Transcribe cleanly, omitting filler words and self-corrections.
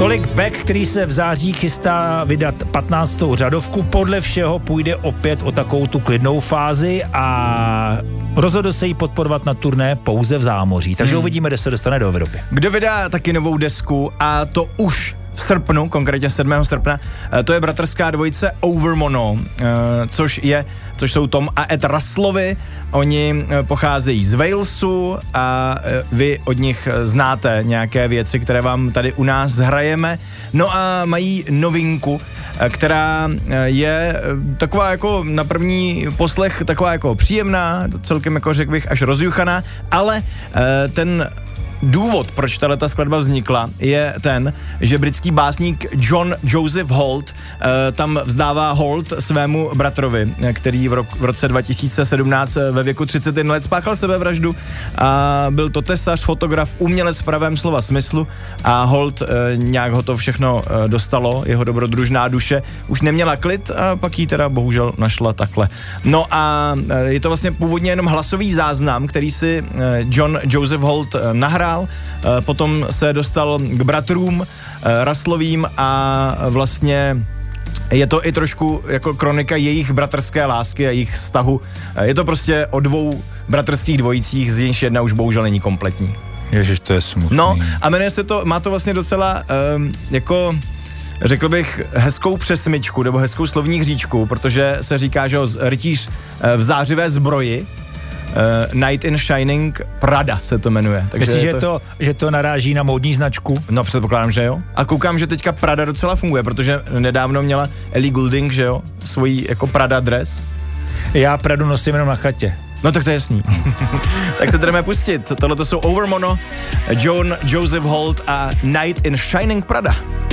Tolik Beck, který se v září chystá vydat 15. řadovku, podle všeho půjde opět o takovou tu klidnou fázi a rozhodl se jí podporovat na turné pouze v zámoří, takže uvidíme, kde se dostane do Evropy. Kdo vydá taky novou desku a to už v srpnu, konkrétně 7. srpna, to je bratrská dvojice Overmono, což jsou Tom a Ed Russellovi. Oni pocházejí z Walesu a vy od nich znáte nějaké věci, které vám tady u nás hrajeme. No a mají novinku, která je taková jako na první poslech taková jako příjemná, celkem jako řekl bych až rozjuchaná, ale ten důvod, proč tato skladba vznikla, je ten, že britský básník John Joseph Holt tam vzdává hold svému bratrovi, který v roce 2017 ve věku 31 let spáchal sebevraždu a byl to tesař, fotograf, umělec v pravém slova smyslu a Holt nějak ho to všechno dostalo, jeho dobrodružná duše už neměla klid a pak jí teda bohužel našla takhle. No a je to vlastně původně jenom hlasový záznam, který si John Joseph Holt nahrál. Potom se dostal k bratrům Russellovým a vlastně je to i trošku jako kronika jejich bratrské lásky a jejich vztahu. Je to prostě o dvou bratrských dvojicích, z nichž jedna už bohužel není kompletní. Ježiš, to je smutný. No a jmenuje se to, má to vlastně docela jako řekl bych hezkou přesmyčku nebo hezkou slovní hříčku, protože se říká, že rytíř v zářivé zbroji, Knight in Shining Prada se to jmenuje. Takže myslíš, že to naráží na módní značku? No předpokládám, že jo. A koukám, že teďka Prada docela funguje, protože nedávno měla Ellie Goulding, že jo, svojí jako Prada dres. Já Pradu nosím jenom na chatě. No tak to je jasný. Tak se jdeme pustit. Tohle to jsou Overmono, John Joseph Holt a Knight in Shining Prada.